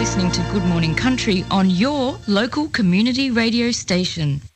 listening to Good Morning Country on your local community radio station.